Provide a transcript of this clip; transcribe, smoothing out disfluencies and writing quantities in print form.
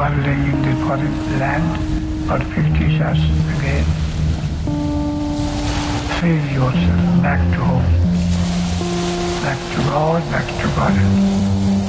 traveling in the foreign land for 50 years again. Feel yourself back to home, back to God, back to God.